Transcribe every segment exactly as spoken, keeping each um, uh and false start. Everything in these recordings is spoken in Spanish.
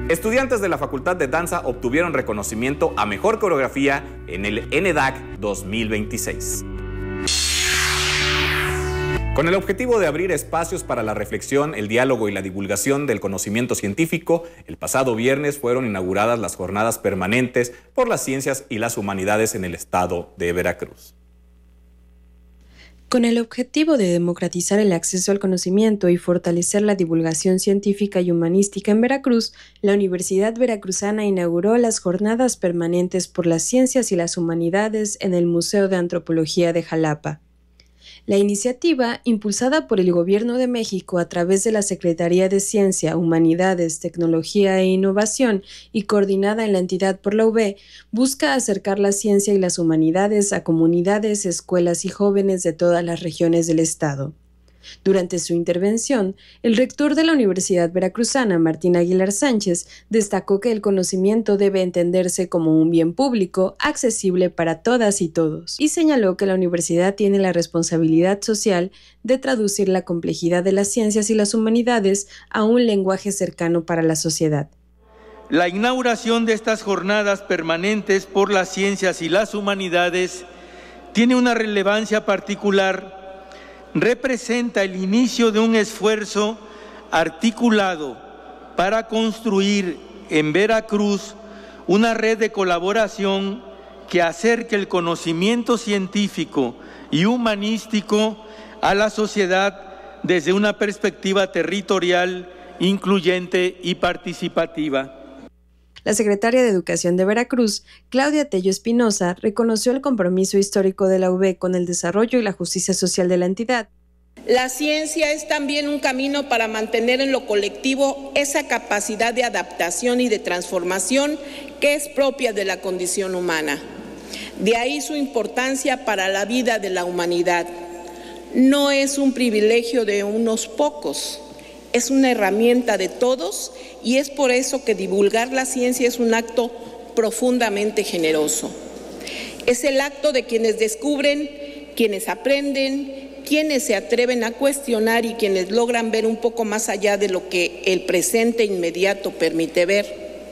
Estudiantes de la Facultad de Danza obtuvieron reconocimiento a Mejor Coreografía en el N D A C dos mil veintiséis. Con el objetivo de abrir espacios para la reflexión, el diálogo y la divulgación del conocimiento científico, el pasado viernes fueron inauguradas las jornadas permanentes por las ciencias y las humanidades en el estado de Veracruz. Con el objetivo de democratizar el acceso al conocimiento y fortalecer la divulgación científica y humanística en Veracruz, la Universidad Veracruzana inauguró las Jornadas Permanentes por las Ciencias y las Humanidades en el Museo de Antropología de Jalapa. La iniciativa, impulsada por el Gobierno de México a través de la Secretaría de Ciencia, Humanidades, Tecnología e Innovación y coordinada en la entidad por la U B, busca acercar la ciencia y las humanidades a comunidades, escuelas y jóvenes de todas las regiones del estado. Durante su intervención, el rector de la Universidad Veracruzana, Martín Aguilar Sánchez, destacó que el conocimiento debe entenderse como un bien público, accesible para todas y todos, y señaló que la universidad tiene la responsabilidad social de traducir la complejidad de las ciencias y las humanidades a un lenguaje cercano para la sociedad. La inauguración de estas jornadas permanentes por las ciencias y las humanidades tiene una relevancia particular. Representa el inicio de un esfuerzo articulado para construir en Veracruz una red de colaboración que acerque el conocimiento científico y humanístico a la sociedad desde una perspectiva territorial, incluyente y participativa. La secretaria de Educación de Veracruz, Claudia Tello Espinosa, reconoció el compromiso histórico de la U B con el desarrollo y la justicia social de la entidad. La ciencia es también un camino para mantener en lo colectivo esa capacidad de adaptación y de transformación que es propia de la condición humana. De ahí su importancia para la vida de la humanidad. No es un privilegio de unos pocos, es una herramienta de todos y es por eso que divulgar la ciencia es un acto profundamente generoso. Es el acto de quienes descubren, quienes aprenden, quienes se atreven a cuestionar y quienes logran ver un poco más allá de lo que el presente inmediato permite ver.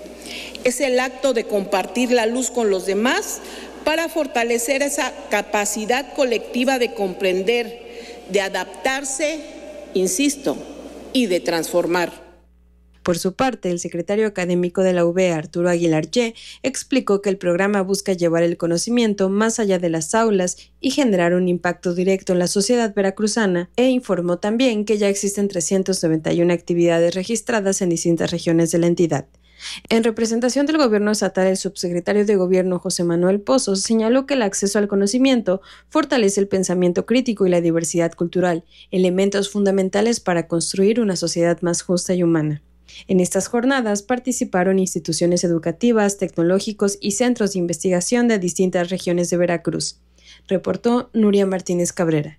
Es el acto de compartir la luz con los demás para fortalecer esa capacidad colectiva de comprender, de adaptarse, insisto, y de transformar. Por su parte, el secretario académico de la U B, Arturo Aguilar Ye, explicó que el programa busca llevar el conocimiento más allá de las aulas y generar un impacto directo en la sociedad veracruzana, e informó también que ya existen trescientas noventa y una actividades registradas en distintas regiones de la entidad. En representación del gobierno estatal, el subsecretario de Gobierno José Manuel Pozos señaló que el acceso al conocimiento fortalece el pensamiento crítico y la diversidad cultural, elementos fundamentales para construir una sociedad más justa y humana. En estas jornadas participaron instituciones educativas, tecnológicos y centros de investigación de distintas regiones de Veracruz. Reportó Nuria Martínez Cabrera.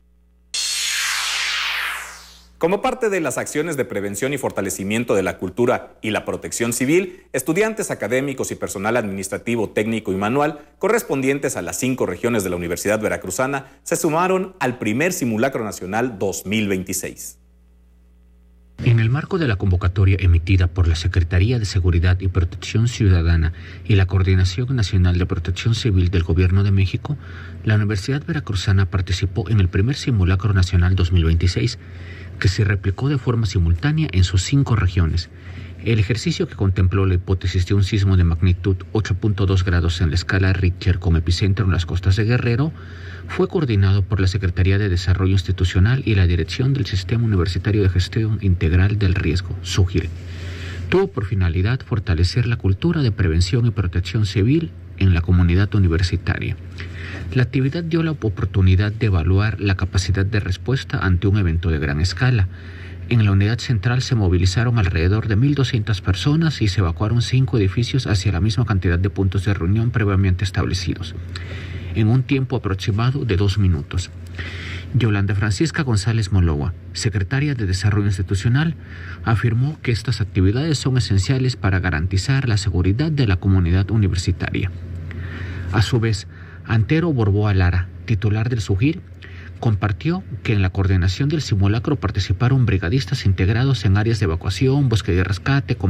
Como parte de las acciones de prevención y fortalecimiento de la cultura y la protección civil, estudiantes académicos y personal administrativo, técnico y manual correspondientes a las cinco regiones de la Universidad Veracruzana se sumaron al primer Simulacro Nacional dos mil veintiséis. En el marco de la convocatoria emitida por la Secretaría de Seguridad y Protección Ciudadana y la Coordinación Nacional de Protección Civil del Gobierno de México, la Universidad Veracruzana participó en el primer Simulacro Nacional dos mil veintiséis, que se replicó de forma simultánea en sus cinco regiones. El ejercicio, que contempló la hipótesis de un sismo de magnitud ocho punto dos grados en la escala Richter con epicentro en las costas de Guerrero, fue coordinado por la Secretaría de Desarrollo Institucional y la Dirección del Sistema Universitario de Gestión Integral del Riesgo, SUGIR. Tuvo por finalidad fortalecer la cultura de prevención y protección civil en la comunidad universitaria. La actividad dio la oportunidad de evaluar la capacidad de respuesta ante un evento de gran escala. En la unidad central se movilizaron alrededor de mil doscientas personas y se evacuaron cinco edificios hacia la misma cantidad de puntos de reunión previamente establecidos, en un tiempo aproximado de dos minutos. Yolanda Francisca González Moloa, secretaria de Desarrollo Institucional, afirmó que estas actividades son esenciales para garantizar la seguridad de la comunidad universitaria. A su vez, Antero Borboa Lara, titular del SUGIR, compartió que en la coordinación del simulacro participaron brigadistas integrados en áreas de evacuación, búsqueda y rescate,